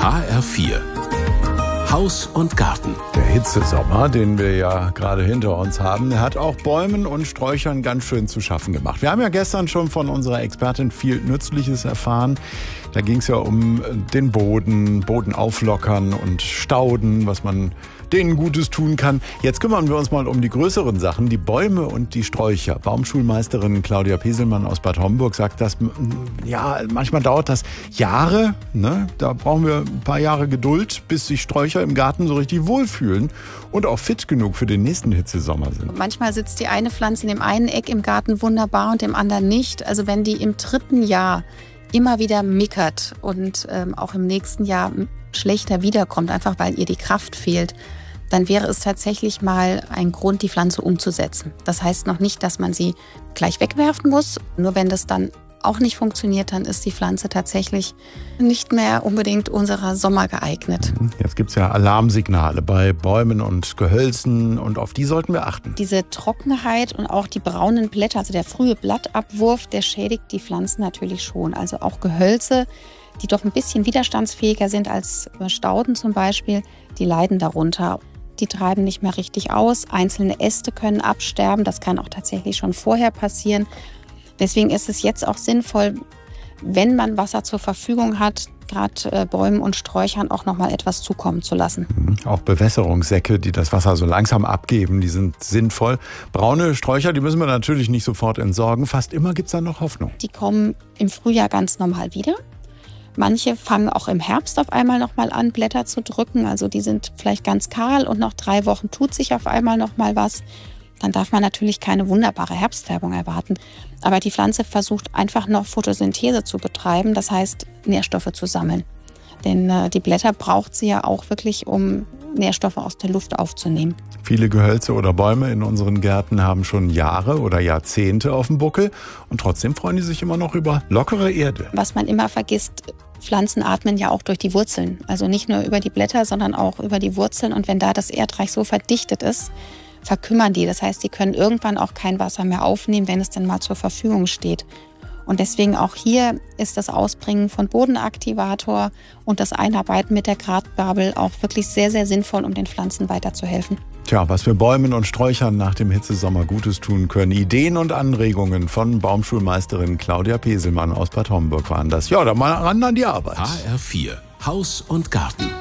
HR4 Haus und Garten. Der Hitzesommer, den wir ja gerade hinter uns haben, hat auch Bäumen und Sträuchern ganz schön zu schaffen gemacht. Wir haben ja gestern schon von unserer Expertin viel Nützliches erfahren. Da ging es ja um den Boden auflockern und Stauden, was man denen Gutes tun kann. Jetzt kümmern wir uns mal um die größeren Sachen, die Bäume und die Sträucher. Baumschulmeisterin Claudia Peselmann aus Bad Homburg sagt, dass manchmal dauert das Jahre. Ne? Da brauchen wir ein paar Jahre Geduld, bis sich Sträucher im Garten so richtig wohlfühlen und auch fit genug für den nächsten Hitzesommer sind. Manchmal sitzt die eine Pflanze in dem einen Eck im Garten wunderbar und im anderen nicht. Also wenn die im 3. Jahr immer wieder mickert und auch im nächsten Jahr schlechter wiederkommt, einfach weil ihr die Kraft fehlt, dann wäre es tatsächlich mal ein Grund, die Pflanze umzusetzen. Das heißt noch nicht, dass man sie gleich wegwerfen muss. Nur wenn das dann auch nicht funktioniert, dann ist die Pflanze tatsächlich nicht mehr unbedingt unserer Sommer geeignet. Jetzt gibt es ja Alarmsignale bei Bäumen und Gehölzen und auf die sollten wir achten. Diese Trockenheit und auch die braunen Blätter, also der frühe Blattabwurf, der schädigt die Pflanzen natürlich schon. Also auch Gehölze, die doch ein bisschen widerstandsfähiger sind als Stauden zum Beispiel, die leiden darunter. Die treiben nicht mehr richtig aus, einzelne Äste können absterben, das kann auch tatsächlich schon vorher passieren. Deswegen ist es jetzt auch sinnvoll, wenn man Wasser zur Verfügung hat, gerade Bäumen und Sträuchern auch noch mal etwas zukommen zu lassen. Auch Bewässerungssäcke, die das Wasser so langsam abgeben, die sind sinnvoll. Braune Sträucher, die müssen wir natürlich nicht sofort entsorgen. Fast immer gibt es da noch Hoffnung. Die kommen im Frühjahr ganz normal wieder. Manche fangen auch im Herbst auf einmal noch mal an, Blätter zu drücken. Also die sind vielleicht ganz kahl und nach 3 Wochen tut sich auf einmal noch mal was. Dann darf man natürlich keine wunderbare Herbstfärbung erwarten. Aber die Pflanze versucht einfach noch Photosynthese zu betreiben, das heißt Nährstoffe zu sammeln. Denn die Blätter braucht sie ja auch wirklich, um Nährstoffe aus der Luft aufzunehmen. Viele Gehölze oder Bäume in unseren Gärten haben schon Jahre oder Jahrzehnte auf dem Buckel und trotzdem freuen die sich immer noch über lockere Erde. Was man immer vergisst, Pflanzen atmen ja auch durch die Wurzeln. Also nicht nur über die Blätter, sondern auch über die Wurzeln. Und wenn da das Erdreich so verdichtet ist, verkümmern die. Das heißt, die können irgendwann auch kein Wasser mehr aufnehmen, wenn es dann mal zur Verfügung steht. Und deswegen auch hier ist das Ausbringen von Bodenaktivator und das Einarbeiten mit der Gratgabel auch wirklich sehr, sehr sinnvoll, um den Pflanzen weiterzuhelfen. Tja, was wir Bäumen und Sträuchern nach dem Hitzesommer Gutes tun können. Ideen und Anregungen von Baumschulmeisterin Claudia Peselmann aus Bad Homburg waren das. Ja, dann mal ran an die Arbeit. HR4 Haus und Garten.